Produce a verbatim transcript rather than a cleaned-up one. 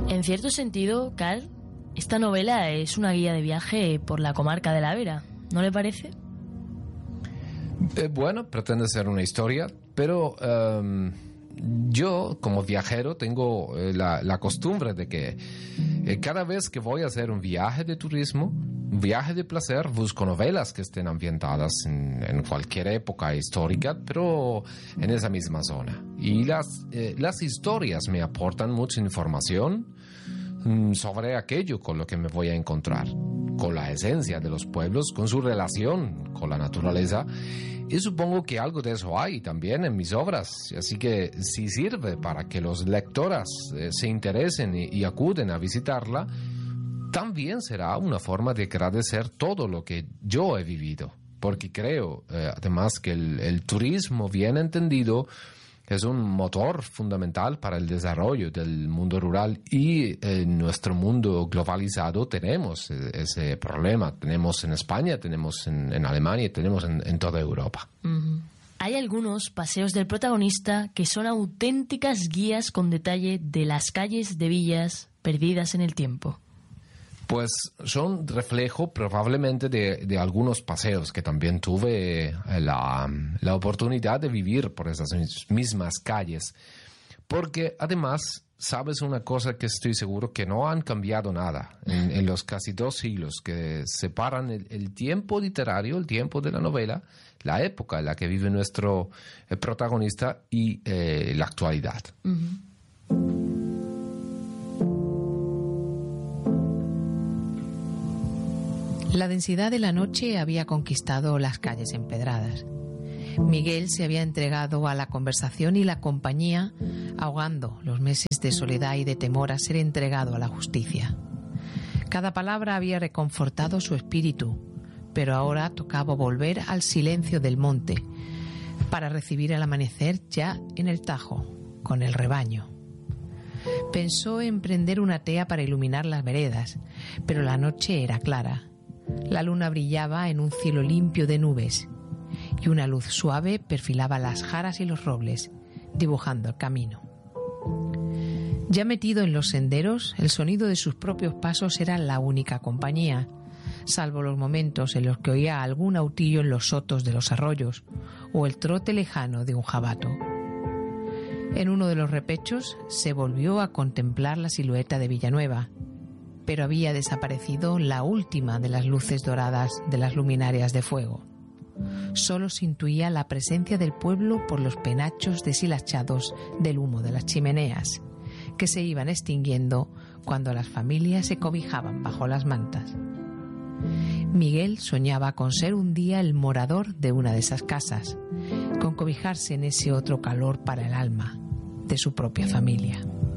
En cierto sentido, Karl, esta novela es una guía de viaje por la comarca de la Vera, ¿no le parece? Eh, bueno, pretende ser una historia, pero um, yo como viajero tengo eh, la, la costumbre de que eh, cada vez que voy a hacer un viaje de turismo, un viaje de placer, busco novelas que estén ambientadas en, en cualquier época histórica, pero en esa misma zona. Y las, eh, las historias me aportan mucha información mm, sobre aquello con lo que me voy a encontrar, con la esencia de los pueblos, con su relación con la naturaleza. Y supongo que algo de eso hay también en mis obras, así que si sirve para que los lectores eh, se interesen y, y acuden a visitarla, también será una forma de agradecer todo lo que yo he vivido, porque creo eh, además que el, el turismo bien entendido es un motor fundamental para el desarrollo del mundo rural, y en nuestro mundo globalizado tenemos ese problema. Tenemos en España, tenemos en, en Alemania, tenemos en, en toda Europa. Uh-huh. Hay algunos paseos del protagonista que son auténticas guías con detalle de las calles de villas perdidas en el tiempo. Pues son reflejo probablemente de, de algunos paseos que también tuve la, la oportunidad de vivir por esas mismas calles. Porque además, sabes una cosa que estoy seguro que no han cambiado nada en, en los casi dos siglos que separan el, el tiempo literario, el tiempo de la novela, la época en la que vive nuestro eh, protagonista y eh, la actualidad. Uh-huh. La densidad de la noche había conquistado las calles empedradas. Miguel se había entregado a la conversación y la compañía, ahogando los meses de soledad y de temor a ser entregado a la justicia. Cada palabra había reconfortado su espíritu, pero ahora tocaba volver al silencio del monte para recibir el amanecer ya en el Tajo, con el rebaño. Pensó en prender una tea para iluminar las veredas, pero la noche era clara. La luna brillaba en un cielo limpio de nubes y una luz suave perfilaba las jaras y los robles, dibujando el camino. Ya metido en los senderos, el sonido de sus propios pasos era la única compañía, salvo los momentos en los que oía algún autillo en los sotos de los arroyos o el trote lejano de un jabato. En uno de los repechos se volvió a contemplar la silueta de Villanueva, pero había desaparecido la última de las luces doradas de las luminarias de fuego. Solo se intuía la presencia del pueblo por los penachos deshilachados del humo de las chimeneas, que se iban extinguiendo cuando las familias se cobijaban bajo las mantas. Miguel soñaba con ser un día el morador de una de esas casas, con cobijarse en ese otro calor para el alma de su propia familia.